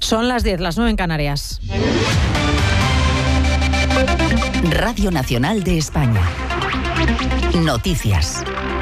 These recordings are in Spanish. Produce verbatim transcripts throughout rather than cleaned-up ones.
Son las diez, las nueve en Canarias. Radio Nacional de España. Noticias.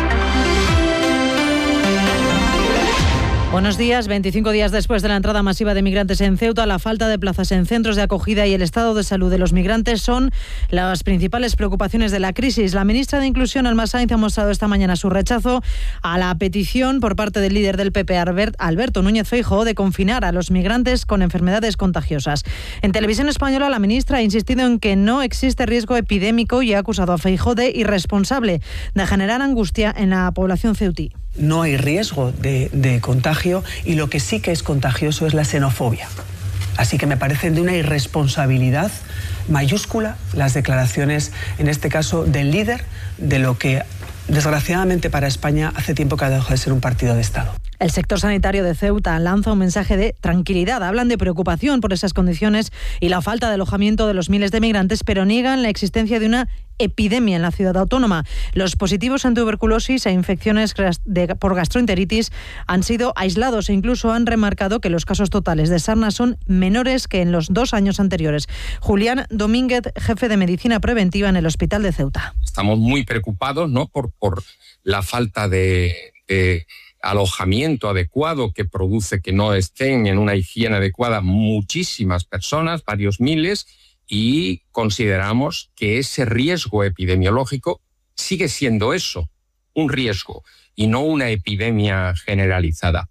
Buenos días. veinticinco días después de la entrada masiva de migrantes en Ceuta, la falta de plazas en centros de acogida y el estado de salud de los migrantes son las principales preocupaciones de la crisis. La ministra de Inclusión, Alma Sainz, ha mostrado esta mañana su rechazo a la petición por parte del líder del P P, Alberto Núñez Feijóo, de confinar a los migrantes con enfermedades contagiosas. En Televisión Española, la ministra ha insistido en que no existe riesgo epidémico y ha acusado a Feijóo de irresponsable, de generar angustia en la población ceutí. No hay riesgo de, de contagio y lo que sí que es contagioso es la xenofobia. Así que me parecen de una irresponsabilidad mayúscula las declaraciones, en este caso, del líder de lo que, desgraciadamente para España, hace tiempo que ha dejado de ser un partido de Estado. El sector sanitario de Ceuta lanza un mensaje de tranquilidad. Hablan de preocupación por esas condiciones y la falta de alojamiento de los miles de migrantes, pero niegan la existencia de una epidemia en la ciudad autónoma. Los positivos en tuberculosis e infecciones de, por gastroenteritis han sido aislados e incluso han remarcado que los casos totales de sarna son menores que en los dos años anteriores. Julián Domínguez, jefe de medicina preventiva en el Hospital de Ceuta. Estamos muy preocupados, ¿no?, por, por la falta de, de alojamiento adecuado que produce que no estén en una higiene adecuada muchísimas personas, varios miles, y consideramos que ese riesgo epidemiológico sigue siendo eso, un riesgo, y no una epidemia generalizada.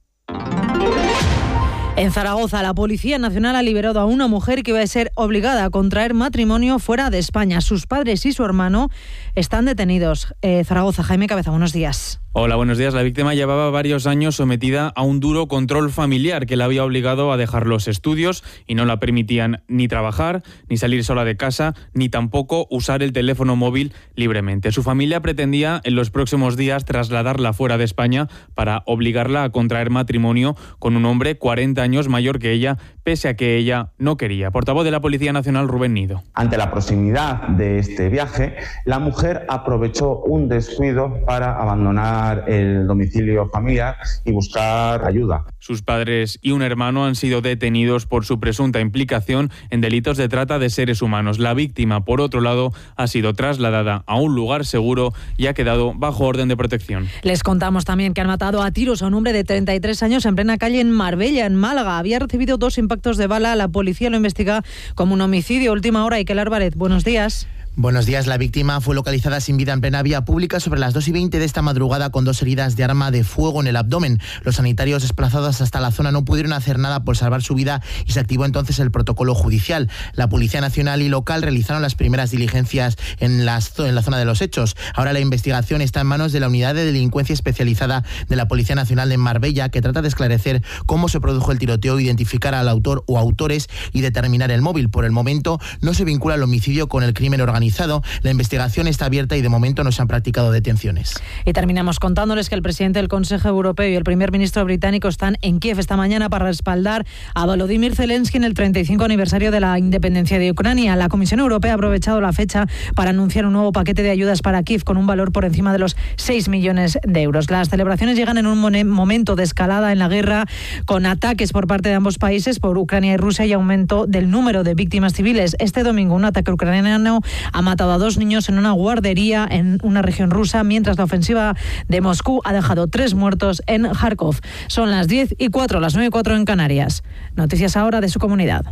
En Zaragoza, la Policía Nacional ha liberado a una mujer que iba a ser obligada a contraer matrimonio fuera de España. Sus padres y su hermano están detenidos. Eh, Zaragoza, Jaime Cabeza, buenos días. Hola, buenos días. La víctima llevaba varios años sometida a un duro control familiar que la había obligado a dejar los estudios y no la permitían ni trabajar, ni salir sola de casa, ni tampoco usar el teléfono móvil libremente. Su familia pretendía en los próximos días trasladarla fuera de España para obligarla a contraer matrimonio con un hombre cuarenta años mayor que ella, pese a que ella no quería. Portavoz de la Policía Nacional, Rubén Nido. Ante la proximidad de este viaje, la mujer aprovechó un descuido para abandonar el domicilio familiar y buscar ayuda. Sus padres y un hermano han sido detenidos por su presunta implicación en delitos de trata de seres humanos. La víctima, por otro lado, ha sido trasladada a un lugar seguro y ha quedado bajo orden de protección. Les contamos también que han matado a tiros a un hombre de treinta y tres años en plena calle en Marbella, en Málaga. Había recibido dos impactos de bala. La policía lo investiga como un homicidio. Última hora, Iker Álvarez, buenos días. Buenos días. La víctima fue localizada sin vida en plena vía pública sobre las dos y veinte de esta madrugada con dos heridas de arma de fuego en el abdomen. Los sanitarios desplazados hasta la zona no pudieron hacer nada por salvar su vida y se activó entonces el protocolo judicial. La Policía Nacional y local realizaron las primeras diligencias en, las, en la zona de los hechos. Ahora la investigación está en manos de la Unidad de Delincuencia Especializada de la Policía Nacional de Marbella, que trata de esclarecer cómo se produjo el tiroteo, identificar al autor o autores y determinar el móvil. Por el momento no se vincula el homicidio con el crimen organizado. La investigación está abierta y de momento no se han practicado detenciones. Y terminamos contándoles que el presidente del Consejo Europeo y el primer ministro británico están en Kiev esta mañana para respaldar a Volodymyr Zelensky en el treinta y cinco aniversario de la independencia de Ucrania. La Comisión Europea ha aprovechado la fecha para anunciar un nuevo paquete de ayudas para Kiev con un valor por encima de los seis millones de euros. Las celebraciones llegan en un momento de escalada en la guerra, con ataques por parte de ambos países, por Ucrania y Rusia, y aumento del número de víctimas civiles. Este domingo un ataque ucraniano ha matado a dos niños en una guardería en una región rusa, mientras la ofensiva de Moscú ha dejado tres muertos en Kharkov. Son las diez y cuatro, las nueve y cuatro en Canarias. Noticias ahora de su comunidad.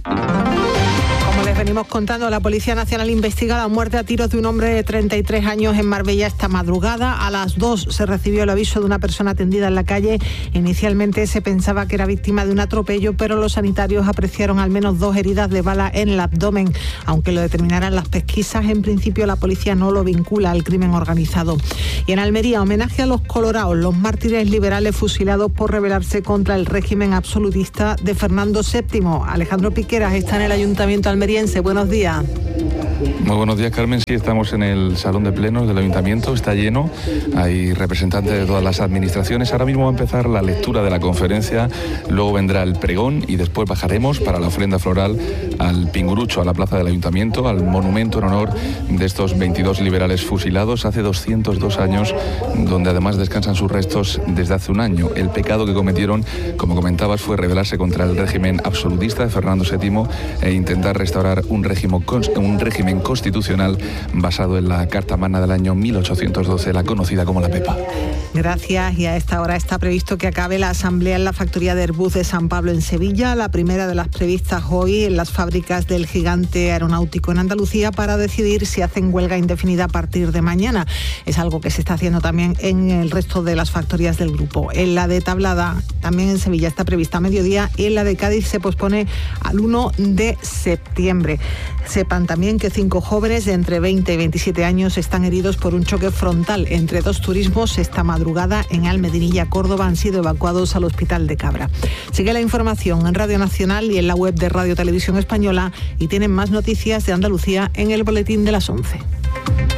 Como les venimos contando, la Policía Nacional investiga la muerte a tiros de un hombre de treinta y tres años en Marbella esta madrugada. A las dos se recibió el aviso de una persona atendida en la calle. Inicialmente se pensaba que era víctima de un atropello, pero los sanitarios apreciaron al menos dos heridas de bala en el abdomen. Aunque lo determinaran las pesquisas, en principio la policía no lo vincula al crimen organizado. Y en Almería, homenaje a los colorados, los mártires liberales fusilados por rebelarse contra el régimen absolutista de Fernando séptimo. Alejandro Piqueras está en el Ayuntamiento almeriense. Buenos días. Muy buenos días, Carmen. Sí, estamos en el Salón de Plenos del Ayuntamiento, está lleno, hay representantes de todas las administraciones. Ahora mismo va a empezar la lectura de la conferencia, luego vendrá el pregón y después bajaremos para la ofrenda floral al Pingurucho, a la plaza del Ayuntamiento, al monumento en honor de estos veintidós liberales fusilados hace doscientos dos años, donde además descansan sus restos desde hace un año. El pecado que cometieron, como comentabas, fue rebelarse contra el régimen absolutista de Fernando séptimo e intentar restaurar un régimen, un régimen constitucional basado en la Carta Magna del año mil ochocientos doce, la conocida como la Pepa. Gracias. Y a esta hora está previsto que acabe la asamblea en la factoría de Airbus de San Pablo en Sevilla, la primera de las previstas hoy en las fábricas del gigante aeronáutico en Andalucía, para decidir si hacen huelga indefinida a partir de mañana. Es algo que se está haciendo también en el resto de las factorías del grupo. En la de Tablada, también en Sevilla, está prevista a mediodía, y en la de Cádiz se pospone al uno de septiembre. Sepan también que cinco jóvenes de entre veinte y veintisiete años están heridos por un choque frontal entre dos turismos esta madrugada en Almedinilla, Córdoba. Han sido evacuados al hospital de Cabra. Sigue la información en Radio Nacional y en la web de Radio Televisión Española, y tienen más noticias de Andalucía en el boletín de las once.